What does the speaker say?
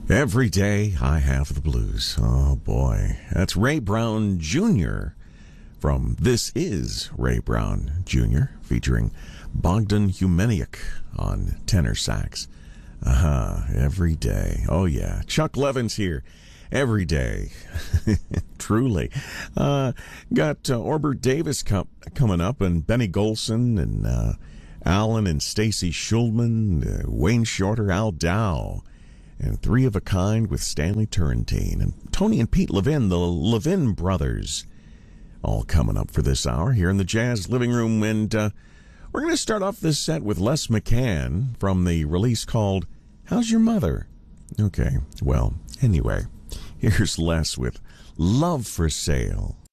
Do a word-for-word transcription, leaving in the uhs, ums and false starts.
Every day I have the blues. Oh boy. That's Ray Brown Junior from This Is Ray Brown Junior featuring Bogdan Humeniuk on tenor sax. Uh-huh. Every day. Oh yeah. Chuck Levin's here. Every day. Truly. Uh, got uh, Orbert Davis com- coming up, and Benny Golson, and uh, Alan and Stacy Schulman, uh, Wayne Shorter, Al Dow, and Three of a Kind with Stanley Turrentine, and Tony and Pete Levin, the Levin brothers, all coming up for this hour here in the Jazz Living Room. And uh, we're going to start off this set with Les McCann from the release called How's Your Mother? Okay, well, anyway, here's Les with Love for Sale.